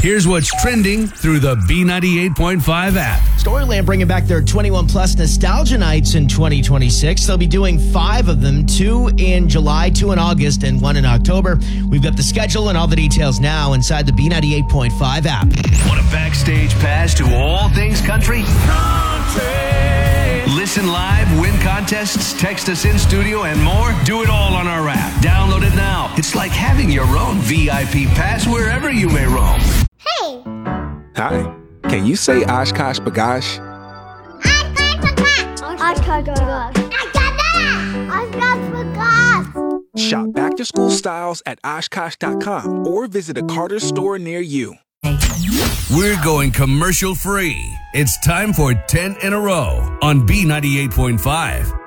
Here's what's trending through the B98.5 app. Storyland bringing back their 21 Plus Nostalgia Nights in 2026. They'll be doing 5 of them, 2 in July, 2 in August, and 1 in October. We've got the schedule and all the details now inside the B98.5 app. Want a backstage pass to all things country? Listen live, win contests, text us in studio, and more? Do it all on our app. Download it now. It's like having your own VIP pass wherever you may roam. Hey! Hi. Can you say Oshkosh B'gosh? Oshkosh B'gosh. Oshkosh B'gosh. Shop back-to-school styles at Oshkosh.com or visit a Carter store near you. We're going commercial free. It's time for 10 in a row on B98.5.